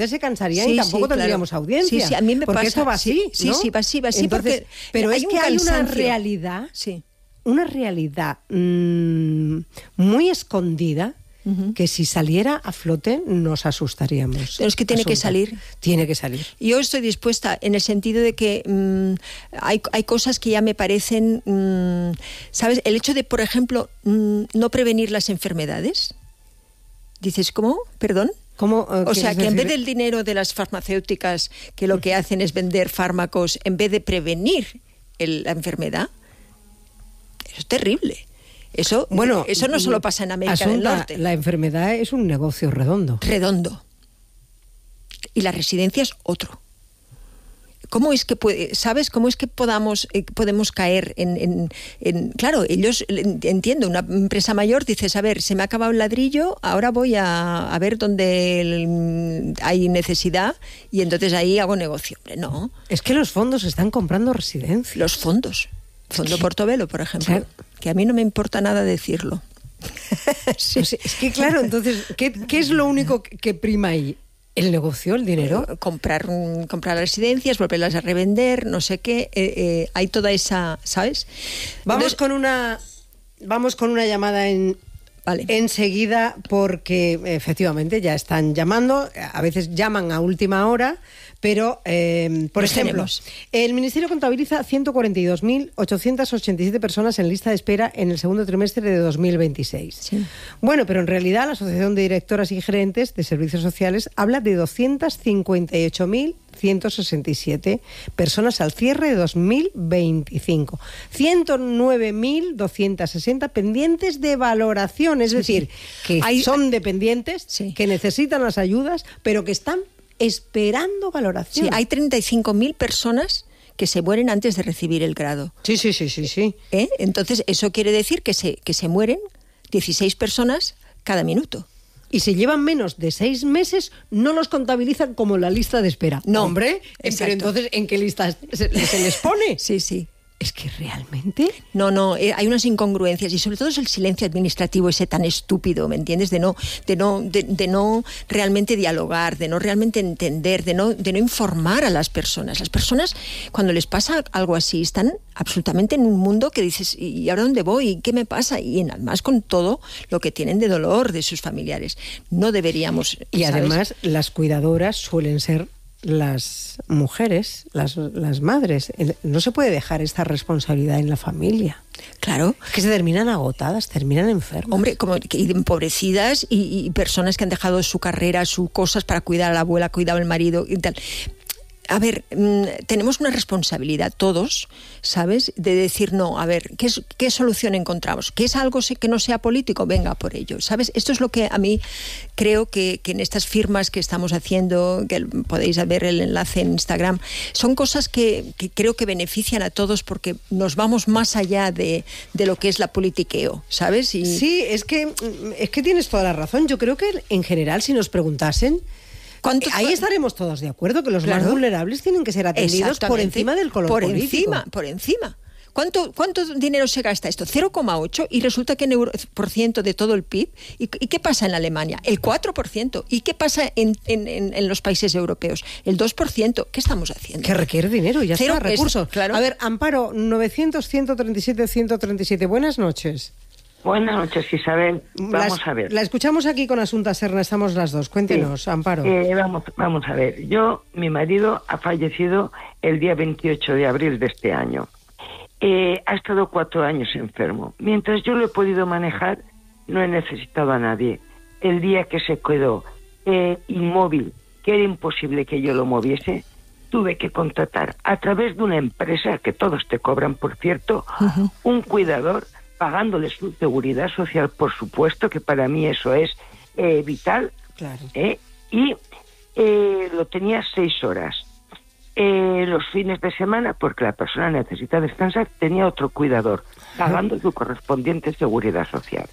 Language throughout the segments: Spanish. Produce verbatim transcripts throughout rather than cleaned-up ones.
oyentes se cansarían sí, y tampoco sí, tendríamos claro. audiencia. Sí, sí, a mí me porque pasa. esto va así, Sí, ¿no? sí, va así, va así. Entonces, porque pero hay es un que hay una cansancio. realidad, Sí. una realidad mmm, muy escondida, uh-huh, que si saliera a flote nos asustaríamos. Pero es que tiene Asunta. que salir. Tiene que salir. Yo estoy dispuesta en el sentido de que mmm, hay, hay cosas que ya me parecen, mmm, ¿sabes? El hecho de, por ejemplo, mmm, no prevenir las enfermedades. Dices, ¿cómo? ¿Perdón? ¿Cómo, uh, o sea, que decir? en vez del dinero de las farmacéuticas, que lo que hacen es vender fármacos, en vez de prevenir el, la enfermedad, eso es terrible. Eso, bueno, eso no solo pasa en América Asunta, del Norte. La enfermedad es un negocio redondo. Redondo. Y la residencia es otro. ¿Cómo es que puede, sabes, cómo es que podamos, eh, podemos caer en, en, en... Claro, ellos, entiendo, una empresa mayor dices, a ver, se me ha acabado el ladrillo, ahora voy a, a ver dónde el, hay necesidad y entonces ahí hago negocio. Hombre, no. Es que los fondos están comprando residencias. Los fondos. Fondo Portobelo, por ejemplo. Claro. Que a mí no me importa nada decirlo. Sí. Pues es que claro, entonces, ¿qué, qué es lo único que prima ahí? ¿El negocio, el dinero? Eh, comprar, comprar residencias, volverlas a revender, no sé qué. Eh, eh, hay toda esa, ¿sabes? Vamos Entonces, con una, vamos con una llamada en, vale. enseguida, porque efectivamente ya están llamando. A veces llaman a última hora. Pero, eh, por Los ejemplo, tenemos. El Ministerio contabiliza ciento cuarenta y dos mil ochocientas ochenta y siete personas en lista de espera en el segundo trimestre de dos mil veintiséis. Sí. Bueno, pero en realidad la Asociación de Directoras y Gerentes de Servicios Sociales habla de doscientas cincuenta y ocho mil ciento sesenta y siete personas al cierre de dos mil veinticinco. ciento nueve mil doscientos sesenta pendientes de valoración, es sí, decir, sí. que Hay, son dependientes, sí. que necesitan las ayudas, pero que están esperando valoración. Sí, hay treinta y cinco mil personas que se mueren antes de recibir el grado. Sí, sí, sí, sí, sí. ¿Eh? Entonces, eso quiere decir que se, que se mueren dieciséis personas cada minuto. Y si llevan menos de seis meses, no los contabilizan como la lista de espera. No, hombre, exacto. Pero entonces, ¿en qué lista se, se les pone? Sí, sí. Es que realmente... No, no, eh, hay unas incongruencias y sobre todo es el silencio administrativo ese tan estúpido, ¿me entiendes? De no, de no, de, de no realmente dialogar, de no realmente entender, de no, de no informar a las personas. Las personas, cuando les pasa algo así, están absolutamente en un mundo que dices, ¿y ahora dónde voy? ¿Qué me pasa? Y además con todo lo que tienen de dolor de sus familiares. No deberíamos... Y ¿sabes? Además, las cuidadoras suelen ser las mujeres, las, las madres. No se puede dejar esta responsabilidad en la familia. Claro. Es que se terminan agotadas, terminan enfermas. Hombre, como que empobrecidas y, y personas que han dejado su carrera, sus cosas para cuidar a la abuela, cuidar al marido y tal. A ver, mmm, tenemos una responsabilidad todos, ¿sabes? De decir, no, a ver, ¿qué, es, qué solución encontramos? ¿Qué es algo que no sea político? Venga por ello, ¿sabes? Esto es lo que a mí creo que, que en estas firmas que estamos haciendo, que podéis ver el enlace en Instagram, son cosas que, que creo que benefician a todos porque nos vamos más allá de, de lo que es la politiqueo, ¿sabes? Y... Sí, es que, es que tienes toda la razón. Yo creo que en general, si nos preguntasen, ahí estaremos todos de acuerdo que los claro. más vulnerables tienen que ser atendidos por encima del color por político. Encima, por encima. ¿Cuánto, ¿Cuánto dinero se gasta esto? cero coma ocho y resulta que en euro, por ciento de todo el P I B. ¿Y, ¿Y qué pasa en Alemania? El cuatro por ciento. ¿Y qué pasa en, en, en los países europeos? El dos por ciento. ¿Qué estamos haciendo? Que requiere dinero, ya Cero, está, recursos. Es, claro. A ver, Amparo, novecientos, ciento treinta y siete, ciento treinta y siete. Buenas noches. Buenas noches, Isabel. Vamos la, a ver. La escuchamos aquí con Asunta Serna, estamos las dos. Cuéntenos, sí. Amparo. Eh, vamos, vamos a ver. Yo, mi marido ha fallecido el día veintiocho de abril de este año. Eh, ha estado cuatro años enfermo. Mientras yo lo he podido manejar, no he necesitado a nadie. El día que se quedó eh, inmóvil, que era imposible que yo lo moviese, tuve que contratar a través de una empresa, que todos te cobran, por cierto, uh-huh. un cuidador, pagándole su seguridad social, por supuesto, que para mí eso es eh, vital. Claro. ¿eh? Y eh, lo tenía seis horas. Eh, los fines de semana, porque la persona necesita descansar, tenía otro cuidador, pagando su correspondiente seguridad social.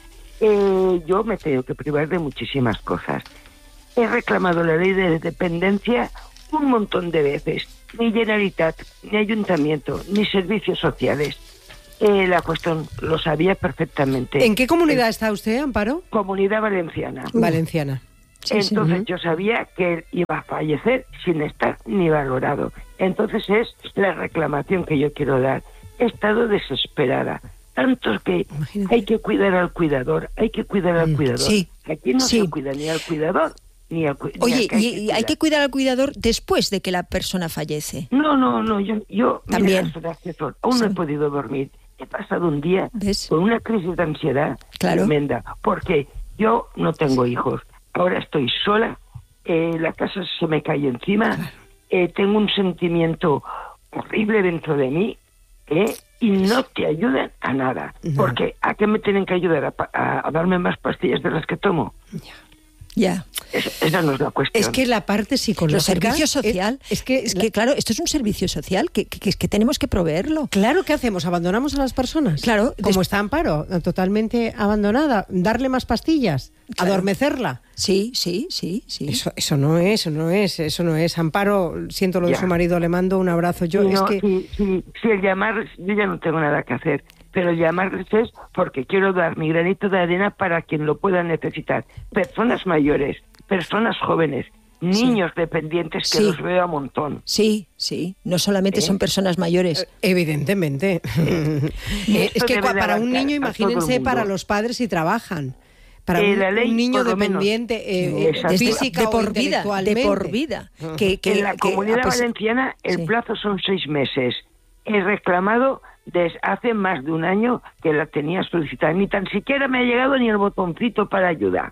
Eh, yo me he tenido que privar de muchísimas cosas. He reclamado la ley de dependencia un montón de veces. Ni Generalitat, ni Ayuntamiento, ni servicios sociales. Eh, la cuestión lo sabía perfectamente. ¿En qué comunidad en, está usted, Amparo? Comunidad Valenciana. Uh. Valenciana. Sí, Entonces sí. yo sabía que él iba a fallecer sin estar ni valorado. Entonces es la reclamación que yo quiero dar. He estado desesperada. Tanto que Imagínate. hay que cuidar al cuidador, hay que cuidar al cuidador. Sí, Aquí no sí. se cuida ni al cuidador ni al cuidador. Oye, y, y hay que cuidar al cuidador después de que la persona fallece. No, no, no, yo, yo También. mira, asesor, aún no Sí. he podido dormir. He pasado un día ¿Ves? con una crisis de ansiedad Claro. tremenda, porque yo no tengo hijos, ahora estoy sola, eh, la casa se me cae encima, eh, tengo un sentimiento horrible dentro de mí, eh, y no te ayudan a nada, No. porque ¿a qué me tienen que ayudar? ¿A, pa- a, a darme más pastillas de las que tomo? Ya. Es- esa no es la cuestión. Es que la parte psicológica... Los servicios social. Es, es que, es la- que, claro, esto es un servicio social que, que, que tenemos que proveerlo. Claro, ¿qué hacemos? ¿Abandonamos a las personas? Claro, Como des- está Amparo, totalmente abandonada. ¿Darle más pastillas? Claro. ¿Adormecerla? Sí, sí, sí, sí. Eso, eso no es, eso no es, eso no es. Amparo, siento lo de Ya. su marido, le mando un abrazo. Yo Sí, es no, que... sí, sí, sí, el llamarles, yo ya no tengo nada que hacer, pero el llamarles es porque quiero dar mi granito de arena para quien lo pueda necesitar. Personas mayores, personas jóvenes, niños dependientes que Sí. los veo a montón. Sí, sí. No solamente ¿Eh? son personas mayores. Evidentemente. Y Eh, esto es que debe cua- de para un abarcar niño, a todo el imagínense, mundo. para los padres si trabajan. Para Eh, un, la ley, un niño por lo menos. dependiente eh, Exacto. eh, Desde- física de o por vida, de intelectualmente. por vida. Que, que- en la que- Comunidad ah, pues, Valenciana el sí. plazo son seis meses. He reclamado desde hace más de un año que la tenía solicitada. Ni tan siquiera me ha llegado ni el botoncito para ayudar.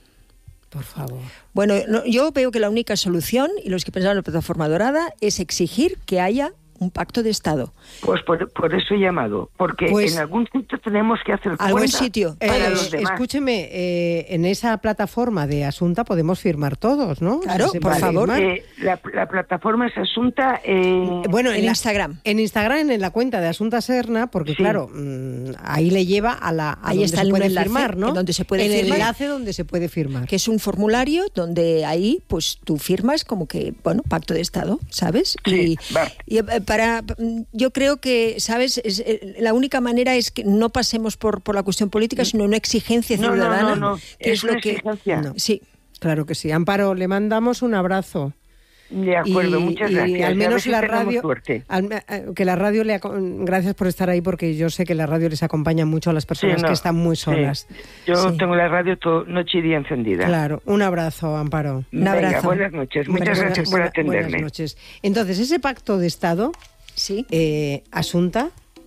Por favor. Bueno, no, yo veo que la única solución, y los que pensaban en la plataforma dorada, es exigir que haya un pacto de Estado. Pues por, por eso he llamado, porque Pues- en algún sitio tenemos que hacer Algún cuenta sitio. para Eh, los demás. escúcheme, eh, en esa plataforma de Asunta podemos firmar todos, ¿no? Claro, Se por puede favor. firmar. Eh, la, la plataforma es Asunta. Eh, Bueno, en la- Instagram. En Instagram, en la cuenta de Asunta Serna, porque Sí. claro, mm, ahí le lleva a la a Ahí donde está se el puede enlace, firmar, ¿no? en donde se puede el firmar. enlace donde se puede firmar. Que es un formulario donde ahí pues tú firmas como que, bueno, pacto de Estado, ¿sabes? Sí, y, va. y, eh, para yo creo que, ¿sabes? Es, eh, la única manera es que no pasemos por, por la cuestión política, sino una exigencia No, no, ciudadana. no, no, que es es una lo que exigencia. No. Sí. Claro que sí. Amparo, le mandamos un abrazo. De acuerdo, y, muchas y gracias. al A ver menos si la tenemos radio, suerte. al- eh, que la radio le aco- gracias por estar ahí, porque yo sé que la radio les acompaña mucho a las personas Sí, no, que están muy sí. solas. Yo Sí. tengo la radio todo, noche y día encendida. Claro, un abrazo, Amparo. Un Venga, abrazo. buenas noches. Muchas Buenas- gracias por buena- atenderme. Buenas noches. Entonces, ese pacto de Estado, Sí. eh, Asunta,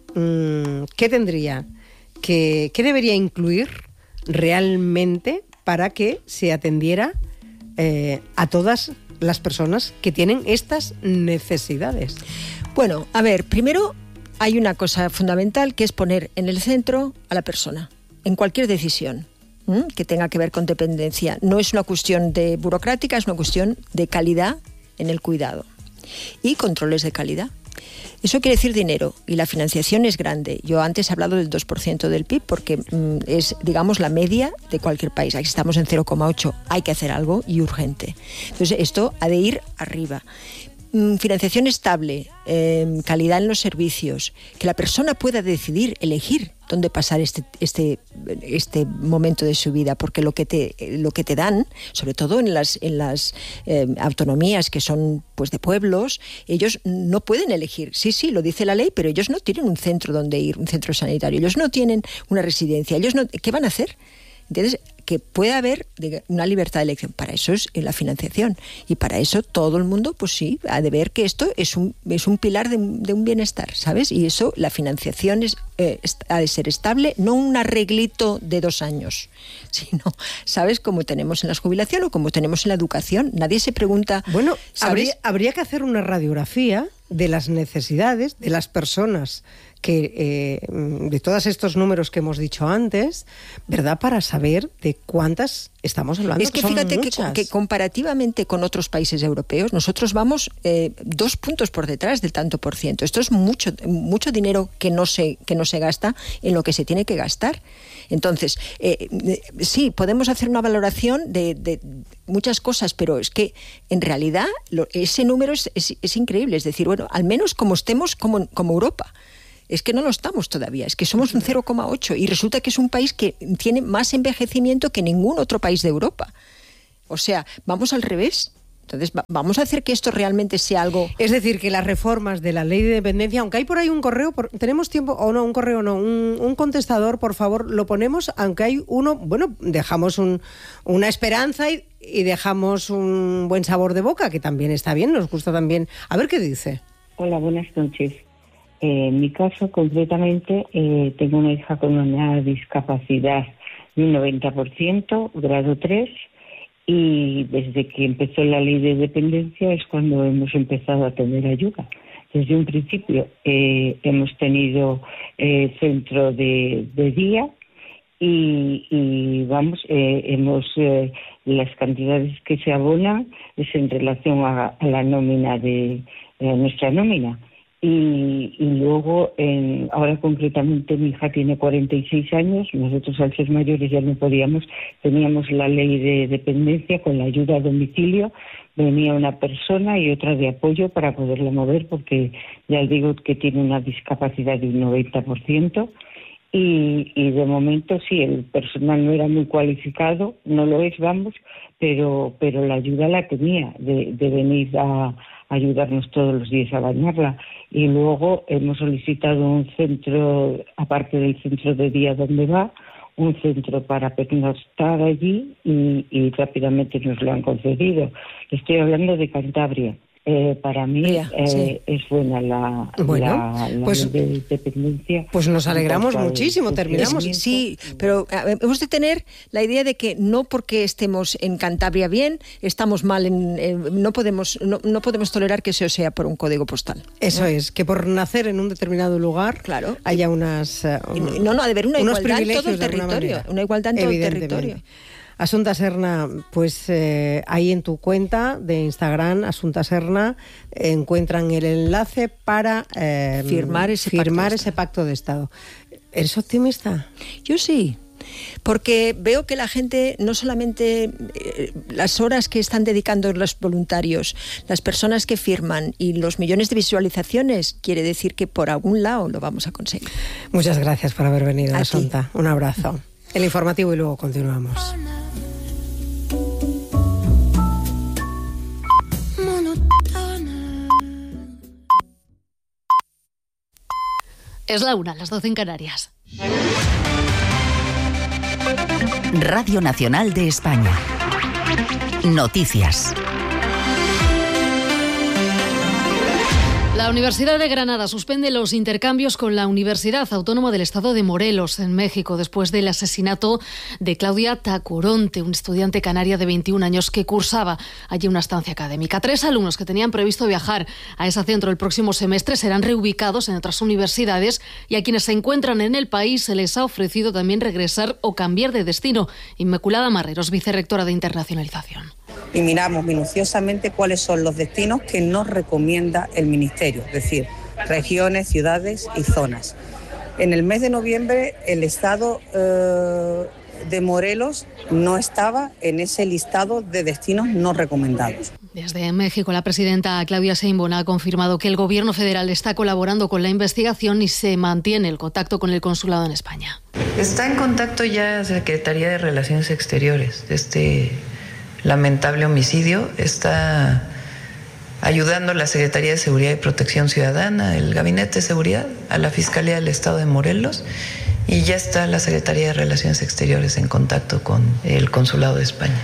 mm, ¿qué tendría? ¿Qué, ¿Qué debería incluir realmente para que se atendiera eh, a todas las personas que tienen estas necesidades? Bueno, a ver, primero hay una cosa fundamental que es poner en el centro a la persona, en cualquier decisión. ¿m? Que tenga que ver con dependencia. No es una cuestión de burocrática, es una cuestión de calidad en el cuidado y controles de calidad. Eso quiere decir dinero y la financiación es grande. Yo antes he hablado del dos por ciento del P I B porque mm, es, digamos, la media de cualquier país. Aquí estamos en cero coma ocho. Hay que hacer algo y urgente. Entonces, esto ha de ir arriba. Mm, Financiación estable, eh, calidad en los servicios, que la persona pueda decidir, elegir dónde pasar este, este, este momento de su vida, porque lo que te, lo que te dan, sobre todo en las, en las eh, autonomías que son pues de pueblos, ellos no pueden elegir. Sí, sí, lo dice la ley, pero ellos no tienen un centro donde ir, un centro sanitario, ellos no tienen una residencia, ellos no, ¿qué van a hacer? ¿Entiendes? Que pueda haber una libertad de elección. Para eso es la financiación. Y para eso todo el mundo, pues sí, ha de ver que esto es un, es un pilar de, de un bienestar, ¿sabes? Y eso, la financiación es, eh, ha de ser estable, no un arreglito de dos años, sino, ¿sabes? Como tenemos en la jubilación o como tenemos en la educación. Nadie se pregunta... Bueno, ¿sabes? habría, habría que hacer una radiografía de las necesidades de las personas que eh, de todos estos números que hemos dicho antes, ¿verdad? Para saber de cuántas estamos hablando. Es que son fíjate que, muchas. que comparativamente con otros países europeos, nosotros vamos eh, dos puntos por detrás del tanto por ciento. Esto es mucho, mucho dinero que no se, que no se gasta en lo que se tiene que gastar. Entonces, eh, eh, sí, podemos hacer una valoración de, de muchas cosas, pero es que en realidad lo, ese número es, es, es increíble. Es decir, bueno, al menos como estemos como, como Europa. Es que no lo estamos todavía, es que somos un cero coma ocho y resulta que es un país que tiene más envejecimiento que ningún otro país de Europa. O sea, vamos al revés. Entonces, va, vamos a hacer que esto realmente sea algo... Es decir, que las reformas de la ley de dependencia, aunque hay por ahí un correo, por, ¿tenemos tiempo? O no, un correo no, un, un contestador, por favor, lo ponemos, aunque hay uno, bueno, dejamos un, una esperanza y, y dejamos un buen sabor de boca, que también está bien, nos gusta también. A ver qué dice. Hola, buenas noches. Eh, en mi caso, concretamente, eh, tengo una hija con una discapacidad de un noventa por ciento, grado tres, y desde que empezó la ley de dependencia es cuando hemos empezado a tener ayuda. Desde un principio eh, hemos tenido eh, centro de, de día y, y vamos, eh, hemos eh, las cantidades que se abonan es en relación a, a la nómina de a nuestra nómina. Y, y luego, en, ahora concretamente mi hija tiene cuarenta y seis años, nosotros al ser mayores ya no podíamos, teníamos la ley de dependencia con la ayuda a domicilio, venía una persona y otra de apoyo para poderla mover porque ya digo que tiene una discapacidad de un noventa por ciento y, y de momento sí, el personal no era muy cualificado, no lo es, vamos, pero, pero la ayuda la tenía de, de venir a ayudarnos todos los días a bañarla. Y luego hemos solicitado un centro, aparte del centro de día donde va, un centro para pernoctar allí y, y rápidamente nos lo han concedido. Estoy hablando de Cantabria. Eh, para mí yeah, eh, sí. es buena la, bueno, la, la pues, ley de dependencia. Pues nos alegramos muchísimo, terminamos. Sí, pero hemos de tener la idea de que no porque estemos en Cantabria bien, estamos mal, en, eh, no podemos no, no podemos tolerar que eso sea por un código postal. Eso ¿no? es, que por nacer en un determinado lugar claro. haya unas... Uh, um, no, no, ha de haber una igualdad en todo el de territorio. Una igualdad en todo el territorio. Asunta Serna, pues eh, ahí en tu cuenta de Instagram, Asunta Serna, eh, encuentran el enlace para eh, firmar, ese, firmar pacto ese pacto de Estado. ¿Eres optimista? Yo sí. Porque veo que la gente, no solamente eh, las horas que están dedicando los voluntarios, las personas que firman y los millones de visualizaciones, quiere decir que por algún lado lo vamos a conseguir. Muchas gracias por haber venido, a Asunta. ti. Un abrazo. El informativo y luego continuamos. Es la una, las doce en Canarias. Radio Nacional de España. Noticias. La Universidad de Granada suspende los intercambios con la Universidad Autónoma del Estado de Morelos, en México, después del asesinato de Claudia Tacoronte, un estudiante canaria de veintiún años que cursaba allí una estancia académica. Tres alumnos que tenían previsto viajar a ese centro el próximo semestre serán reubicados en otras universidades y a quienes se encuentran en el país se les ha ofrecido también regresar o cambiar de destino. Inmaculada Marreros, vicerrectora de Internacionalización. Y miramos minuciosamente cuáles son los destinos que nos recomienda el Ministerio, es decir, regiones, ciudades y zonas. En el mes de noviembre el estado eh, de Morelos no estaba en ese listado de destinos no recomendados. Desde México, la presidenta Claudia Sheinbaum ha confirmado que el gobierno federal está colaborando con la investigación y se mantiene el contacto con el consulado en España. Está en contacto ya Secretaría de Relaciones Exteriores de este lamentable homicidio, está ayudando a la Secretaría de Seguridad y Protección Ciudadana, el Gabinete de Seguridad, a la Fiscalía del Estado de Morelos, y ya está la Secretaría de Relaciones Exteriores en contacto con el Consulado de España.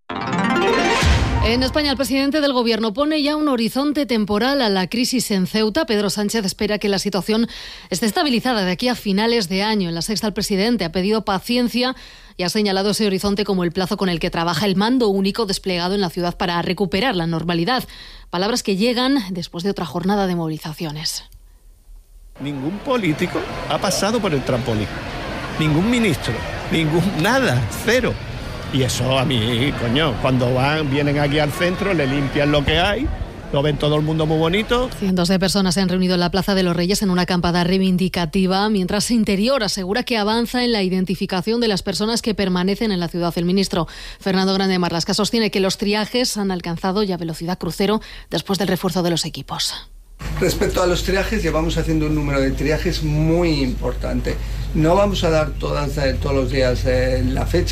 En España, el presidente del Gobierno pone ya un horizonte temporal a la crisis en Ceuta. Pedro Sánchez espera que la situación esté estabilizada de aquí a finales de año. En La Sexta, el presidente ha pedido paciencia y ha señalado ese horizonte como el plazo con el que trabaja el mando único desplegado en la ciudad para recuperar la normalidad. Palabras que llegan después de otra jornada de movilizaciones. Ningún político ha pasado por el trampolín. Ningún ministro, ningún nada, cero. Y eso a mí, coño, cuando van, vienen aquí al centro, le limpian lo que hay, lo ven todo el mundo muy bonito. Cientos de personas se han reunido en la Plaza de los Reyes en una acampada reivindicativa, mientras Interior asegura que avanza en la identificación de las personas que permanecen en la ciudad. El ministro Fernando Grande Marlaska sostiene que los triajes han alcanzado ya velocidad crucero después del refuerzo de los equipos. Respecto a los triajes, llevamos haciendo un número de triajes muy importante. No vamos a dar todas, eh, todos los días eh, la fecha,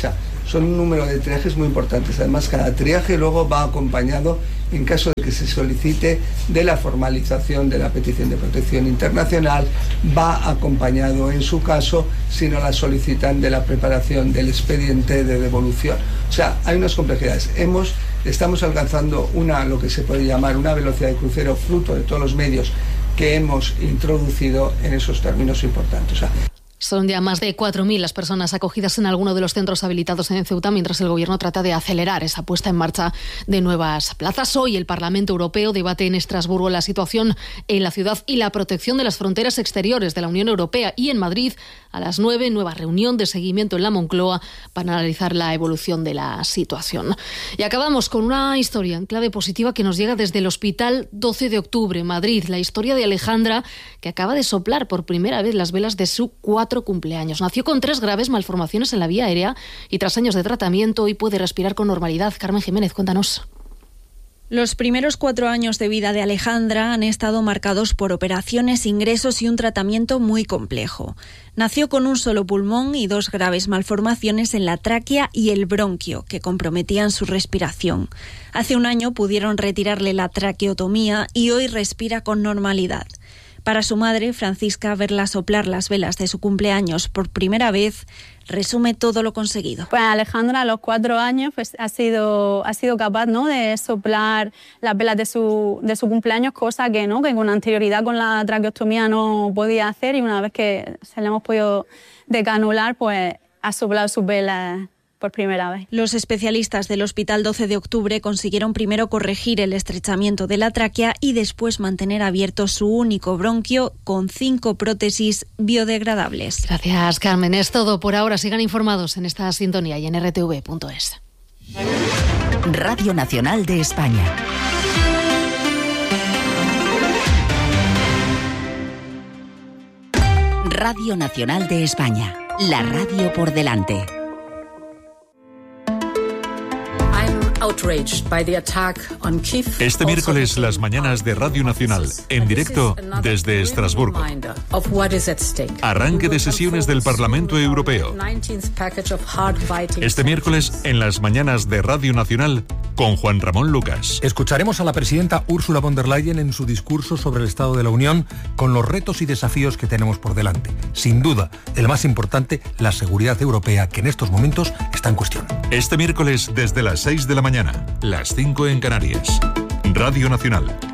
son un número de triajes muy importantes. Además, cada triaje luego va acompañado, en caso de que se solicite, de la formalización de la petición de protección internacional, va acompañado, en su caso, si no la solicitan, de la preparación del expediente de devolución. O sea, hay unas complejidades. Hemos, estamos alcanzando una, lo que se puede llamar una velocidad de crucero fruto de todos los medios que hemos introducido en esos términos importantes. O sea, son ya más de cuatro mil las personas acogidas en alguno de los centros habilitados en Ceuta, mientras el Gobierno trata de acelerar esa puesta en marcha de nuevas plazas. Hoy el Parlamento Europeo debate en Estrasburgo la situación en la ciudad y la protección de las fronteras exteriores de la Unión Europea. Y en Madrid, a las nueve, nueva reunión de seguimiento en la Moncloa para analizar la evolución de la situación. Y acabamos con una historia en clave positiva que nos llega desde el Hospital doce de octubre, Madrid. La historia de Alejandra, que acaba de soplar por primera vez las velas de su cuatro cumpleaños. Nació con tres graves malformaciones en la vía aérea y tras años de tratamiento hoy puede respirar con normalidad. Carmen Jiménez, cuéntanos. Los primeros cuatro años de vida de Alejandra han estado marcados por operaciones, ingresos y un tratamiento muy complejo. Nació con un solo pulmón y dos graves malformaciones en la tráquea y el bronquio, que comprometían su respiración. Hace un año pudieron retirarle la traqueotomía y hoy respira con normalidad. Para su madre, Francisca, verla soplar las velas de su cumpleaños por primera vez resume todo lo conseguido. Pues Alejandra a los cuatro años pues, ha sido ha sido capaz, ¿no?, de soplar las velas de su de su cumpleaños, cosa que no que con anterioridad con la traqueostomía no podía hacer, y una vez que se le hemos podido decanular, pues ha soplado sus velas por primera vez. Los especialistas del Hospital doce de octubre consiguieron primero corregir el estrechamiento de la tráquea y después mantener abierto su único bronquio con cinco prótesis biodegradables. Gracias, Carmen. Es todo por ahora. Sigan informados en esta sintonía y en r t v punto es. Radio Nacional de España. Radio Nacional de España. La radio por delante. Este miércoles, las mañanas de Radio Nacional, en directo desde Estrasburgo. Arranque de sesiones del Parlamento Europeo. Este miércoles, en las mañanas de Radio Nacional, con Juan Ramón Lucas. Escucharemos a la presidenta Ursula von der Leyen en su discurso sobre el Estado de la Unión, con los retos y desafíos que tenemos por delante. Sin duda, el más importante, la seguridad europea, que en estos momentos está en cuestión. Este miércoles, desde las seis de la mañana, las cinco en Canarias. Radio Nacional,